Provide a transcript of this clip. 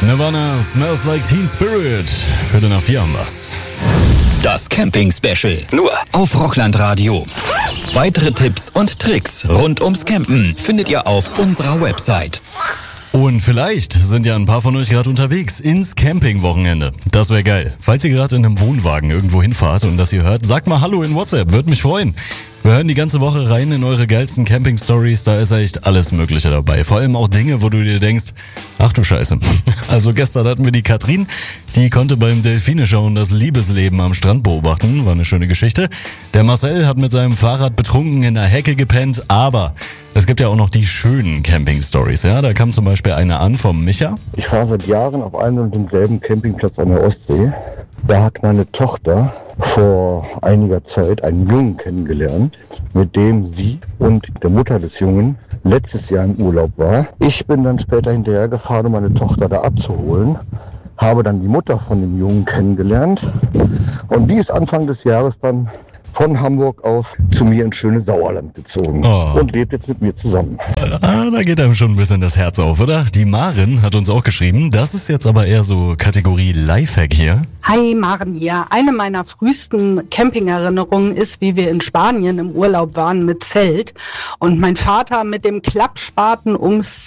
Nirvana, Smells Like Teen Spirit. 3:45 haben wir's. Das Camping-Special. Nur auf Rockland-Radio. Weitere Tipps und Tricks rund ums Campen findet ihr auf unserer Website. Und vielleicht sind ja ein paar von euch gerade unterwegs ins Campingwochenende. Das wäre geil. Falls ihr gerade in einem Wohnwagen irgendwo hinfahrt und das ihr hört, sagt mal Hallo in WhatsApp, würde mich freuen. Wir hören die ganze Woche rein in eure geilsten Camping-Stories, da ist echt alles Mögliche dabei. Vor allem auch Dinge, wo du dir denkst, ach du Scheiße. Also gestern hatten wir die Katrin, die konnte beim Delfine-Schauen das Liebesleben am Strand beobachten, war eine schöne Geschichte. Der Marcel hat mit seinem Fahrrad betrunken in der Hecke gepennt, aber es gibt ja auch noch die schönen Camping-Stories, ja. Da kam zum Beispiel eine an vom Micha. Ich fahre seit Jahren auf einem und demselben Campingplatz an der Ostsee. Da hat meine Tochter vor einiger Zeit einen Jungen kennengelernt, mit dem sie und der Mutter des Jungen letztes Jahr im Urlaub war. Ich bin dann später hinterhergefahren, um meine Tochter da abzuholen, habe dann die Mutter von dem Jungen kennengelernt und die ist Anfang des Jahres dann von Hamburg aus zu mir ins schöne Sauerland gezogen und lebt jetzt mit mir zusammen. Da geht einem schon ein bisschen das Herz auf, oder? Die Maren hat uns auch geschrieben, das ist jetzt aber eher so Kategorie Lifehack hier. Hi, Maren hier. Eine meiner frühesten Campingerinnerungen ist, wie wir in Spanien im Urlaub waren mit Zelt und mein Vater mit dem Klappspaten ums